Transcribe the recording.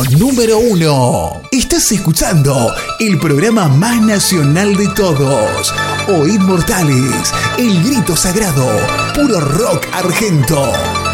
Número 1. Estás escuchando el programa más nacional de todos. Oíd Mortales, el grito sagrado, puro rock argento.